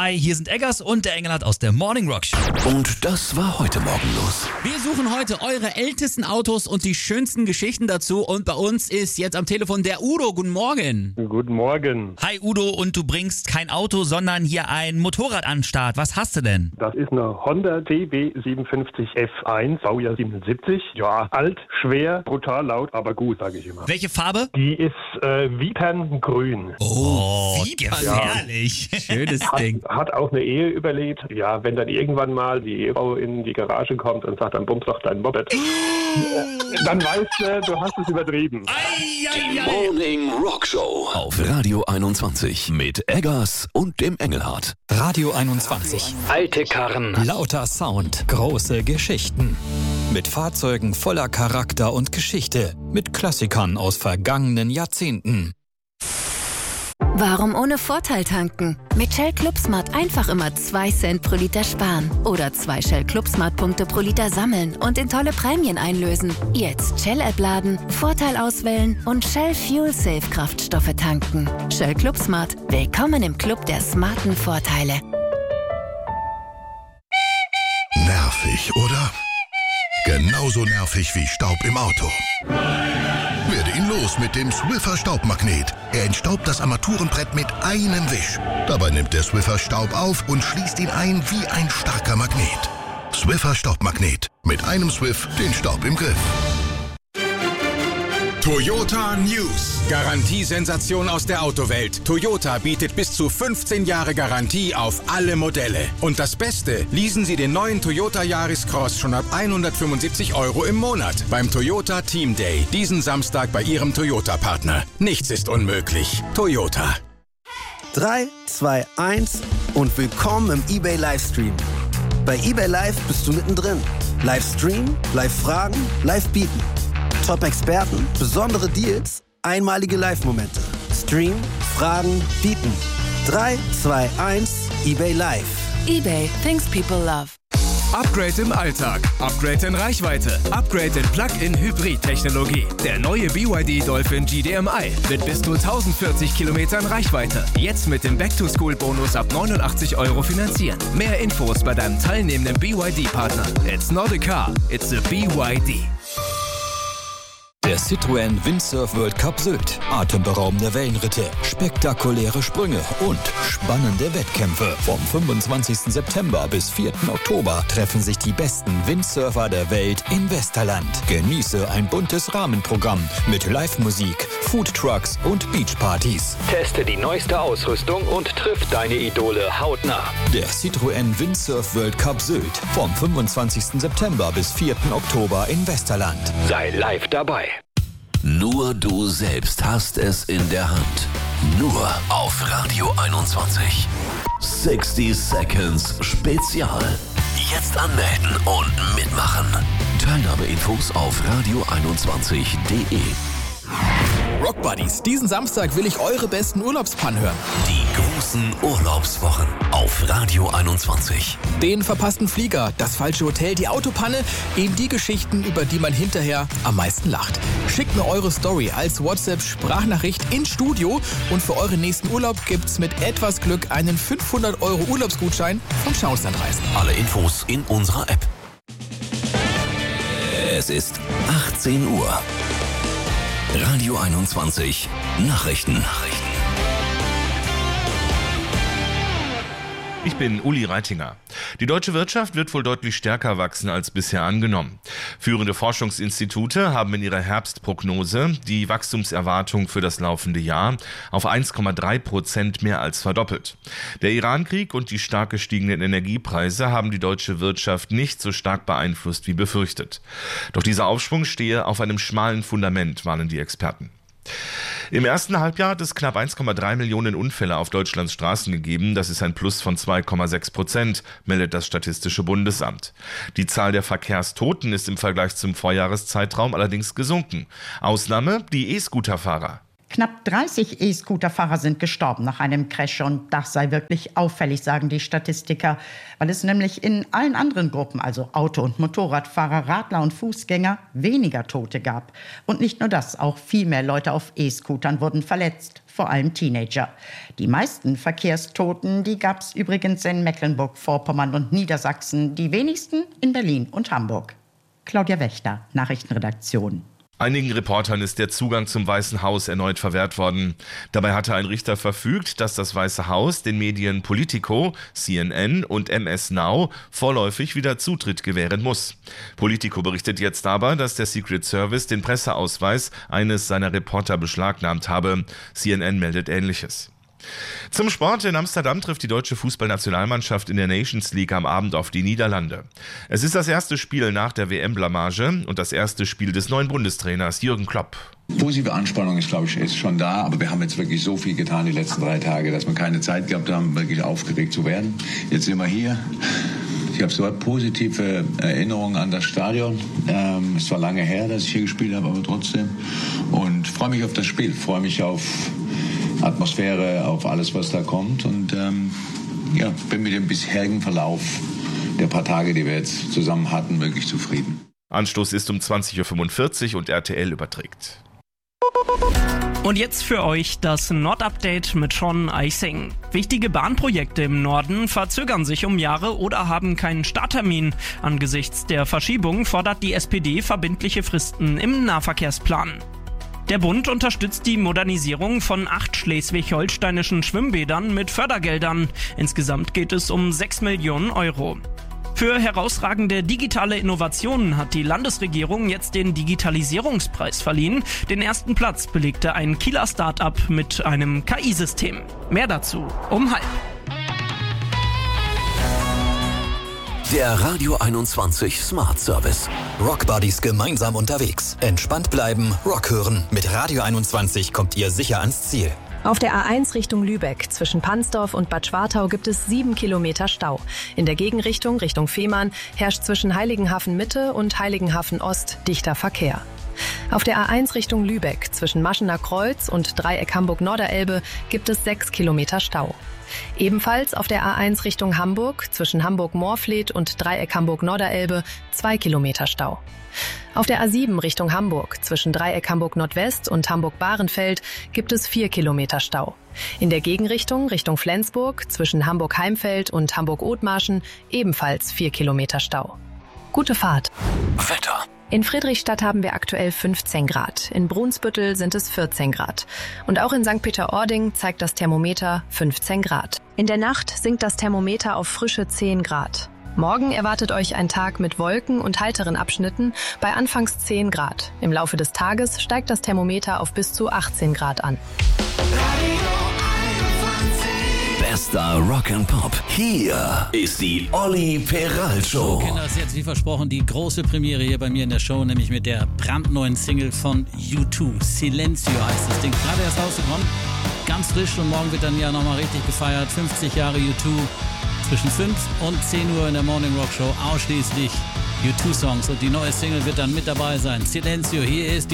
Hi, hier sind Eggers und der Engelhardt aus der Morning Rock Show. Und das war heute Morgen los. Wir suchen heute eure ältesten Autos und die schönsten Geschichten dazu. Und bei uns ist jetzt am Telefon der Udo. Guten Morgen. Guten Morgen. Hi Udo, und du bringst kein Auto, sondern hier ein Motorrad an den Start. Was hast du denn? Das ist eine Honda CB57 F1, Baujahr 77. Ja, alt, schwer, brutal laut, aber gut, sage ich immer. Welche Farbe? Die ist Viperngrün. Oh, wie gefährlich. Schönes Ding. Hat auch eine Ehe überlebt. Ja, wenn dann irgendwann mal die Ehefrau in die Garage kommt und sagt, dann bums doch dein Moped. Dann weißt du hast es übertrieben. Die Morning Rock Show auf Radio 21 mit Eggers und dem Engelhardt. Radio 21. Alte Karren. Lauter Sound. Große Geschichten. Mit Fahrzeugen voller Charakter und Geschichte. Mit Klassikern aus vergangenen Jahrzehnten. Warum ohne Vorteil tanken? Mit Shell ClubSmart einfach immer 2 Cent pro Liter sparen. Oder 2 Shell ClubSmart-Punkte pro Liter sammeln und in tolle Prämien einlösen. Jetzt Shell-App laden, Vorteil auswählen und Shell Fuel Safe Kraftstoffe tanken. Shell ClubSmart. Willkommen im Club der smarten Vorteile. Nervig, oder? Genauso nervig wie Staub im Auto. Werde ihn los mit dem Swiffer Staubmagnet. Er entstaubt das Armaturenbrett mit einem Wisch. Dabei nimmt der Swiffer Staub auf und schließt ihn ein wie ein starker Magnet. Swiffer Staubmagnet. Mit einem Swiff den Staub im Griff. Toyota News. Garantiesensation aus der Autowelt. Toyota bietet bis zu 15 Jahre Garantie auf alle Modelle. Und das Beste, leasen Sie den neuen Toyota Yaris Cross schon ab 175 € im Monat beim Toyota Team Day. Diesen Samstag bei Ihrem Toyota-Partner. Nichts ist unmöglich. Toyota. 3, 2, 1 und willkommen im eBay Livestream. Bei eBay Live bist du mittendrin. Livestream, Live-Fragen, Live-Bieten. Top-Experten, besondere Deals, einmalige Live-Momente. Stream, Fragen, Bieten. 3, 2, 1, eBay Live. eBay, things people love. Upgrade im Alltag, Upgrade in Reichweite, Upgrade in Plug-in-Hybrid-Technologie. Der neue BYD Dolphin GDMI mit bis zu 1040 Kilometern Reichweite. Jetzt mit dem Back-to-School-Bonus ab 89 € finanzieren. Mehr Infos bei deinem teilnehmenden BYD-Partner. It's not a car, it's a BYD. Der Citroën Windsurf World Cup Sylt. Atemberaubende Wellenritte, spektakuläre Sprünge und spannende Wettkämpfe. Vom 25. September bis 4. Oktober treffen sich die besten Windsurfer der Welt in Westerland. Genieße ein buntes Rahmenprogramm mit Live-Musik, Foodtrucks und Beachpartys. Teste die neueste Ausrüstung und triff deine Idole hautnah. Der Citroën Windsurf World Cup Sylt. Vom 25. September bis 4. Oktober in Westerland. Sei live dabei. Nur du selbst hast es in der Hand. Nur auf Radio 21. 60 Seconds Spezial. Jetzt anmelden und mitmachen. Teilnahmeinfos auf radio21.de. Rock Buddies, diesen Samstag will ich eure besten Urlaubspannen hören. Die großen Urlaubswochen auf Radio 21. Den verpassten Flieger, das falsche Hotel, die Autopanne, eben die Geschichten, über die man hinterher am meisten lacht. Schickt mir eure Story als WhatsApp-Sprachnachricht ins Studio und für euren nächsten Urlaub gibt's mit etwas Glück einen 500 € Urlaubsgutschein vom Schauenslandreisen. Alle Infos in unserer App. Es ist 18 Uhr. Radio 21 Nachrichten. Ich bin Uli Reitinger. Die deutsche Wirtschaft wird wohl deutlich stärker wachsen als bisher angenommen. Führende Forschungsinstitute haben in ihrer Herbstprognose die Wachstumserwartung für das laufende Jahr auf 1,3% mehr als verdoppelt. Der Irankrieg und die stark gestiegenen Energiepreise haben die deutsche Wirtschaft nicht so stark beeinflusst wie befürchtet. Doch dieser Aufschwung stehe auf einem schmalen Fundament, warnen die Experten. Im ersten Halbjahr hat es knapp 1,3 Millionen Unfälle auf Deutschlands Straßen gegeben. Das ist ein Plus von 2,6%, meldet das Statistische Bundesamt. Die Zahl der Verkehrstoten ist im Vergleich zum Vorjahreszeitraum allerdings gesunken. Ausnahme die E-Scooter-Fahrer. Knapp 30 E-Scooter-Fahrer sind gestorben nach einem Crash und das sei wirklich auffällig, sagen die Statistiker, weil es nämlich in allen anderen Gruppen, also Auto- und Motorradfahrer, Radler und Fußgänger, weniger Tote gab. Und nicht nur das, auch viel mehr Leute auf E-Scootern wurden verletzt, vor allem Teenager. Die meisten Verkehrstoten, die gab es übrigens in Mecklenburg-Vorpommern und Niedersachsen, die wenigsten in Berlin und Hamburg. Claudia Wächter, Nachrichtenredaktion. Einigen Reportern ist der Zugang zum Weißen Haus erneut verwehrt worden. Dabei hatte ein Richter verfügt, dass das Weiße Haus den Medien Politico, CNN und MS Now vorläufig wieder Zutritt gewähren muss. Politico berichtet jetzt aber, dass der Secret Service den Presseausweis eines seiner Reporter beschlagnahmt habe. CNN meldet Ähnliches. Zum Sport. In Amsterdam trifft die deutsche Fußballnationalmannschaft in der Nations League am Abend auf die Niederlande. Es ist das erste Spiel nach der WM-Blamage und das erste Spiel des neuen Bundestrainers Jürgen Klopp. Positive Anspannung ist, glaube ich, ist schon da, aber wir haben jetzt wirklich so viel getan die letzten 3 Tage, dass wir keine Zeit gehabt haben, wirklich aufgeregt zu werden. Jetzt sind wir hier. Ich habe so positive Erinnerungen an das Stadion. Es war lange her, dass ich hier gespielt habe, aber trotzdem. Und freue mich auf das Spiel, freue mich auf Atmosphäre, auf alles, was da kommt. Und bin mit dem bisherigen Verlauf der paar Tage, die wir jetzt zusammen hatten, wirklich zufrieden. Anstoß ist um 20.45 Uhr und RTL überträgt. Und jetzt für euch das Nord-Update mit Sean Eising. Wichtige Bahnprojekte im Norden verzögern sich um Jahre oder haben keinen Starttermin. Angesichts der Verschiebung fordert die SPD verbindliche Fristen im Nahverkehrsplan. Der Bund unterstützt die Modernisierung von 8 schleswig-holsteinischen Schwimmbädern mit Fördergeldern. Insgesamt geht es um 6 Millionen Euro. Für herausragende digitale Innovationen hat die Landesregierung jetzt den Digitalisierungspreis verliehen. Den ersten Platz belegte ein Kieler Start-up mit einem KI-System. Mehr dazu um 12:30. Der Radio 21 Smart Service. Rock Buddies gemeinsam unterwegs. Entspannt bleiben, Rock hören. Mit Radio 21 kommt ihr sicher ans Ziel. Auf der A1 Richtung Lübeck zwischen Pansdorf und Bad Schwartau gibt es 7 Kilometer Stau. In der Gegenrichtung Richtung Fehmarn herrscht zwischen Heiligenhafen Mitte und Heiligenhafen Ost dichter Verkehr. Auf der A1 Richtung Lübeck zwischen Maschener Kreuz und Dreieck Hamburg-Norderelbe gibt es 6 Kilometer Stau. Ebenfalls auf der A1 Richtung Hamburg zwischen Hamburg-Moorfleet und Dreieck Hamburg-Norderelbe 2 Kilometer Stau. Auf der A7 Richtung Hamburg zwischen Dreieck Hamburg-Nordwest und Hamburg-Bahrenfeld gibt es 4 Kilometer Stau. In der Gegenrichtung Richtung Flensburg zwischen Hamburg-Heimfeld und Hamburg-Othmarschen ebenfalls 4 Kilometer Stau. Gute Fahrt. Wetter. In Friedrichstadt haben wir aktuell 15 Grad. In Brunsbüttel sind es 14 Grad. Und auch in St. Peter-Ording zeigt das Thermometer 15 Grad. In der Nacht sinkt das Thermometer auf frische 10 Grad. Morgen erwartet euch ein Tag mit Wolken und heiteren Abschnitten bei anfangs 10 Grad. Im Laufe des Tages steigt das Thermometer auf bis zu 18 Grad an. Bester Rock and Pop. Hier ist die Olli Peral Show. Wir kennen das jetzt wie versprochen, die große Premiere hier bei mir in der Show, nämlich mit der brandneuen Single von U2. Silencio heißt das Ding. Gerade erst rausgekommen, ganz frisch und morgen wird dann ja nochmal richtig gefeiert. 50 Jahre U2. Zwischen 5 und 10 Uhr in der Morning Rock Show ausschließlich U2-Songs und die neue Single wird dann mit dabei sein. Silencio, hier ist die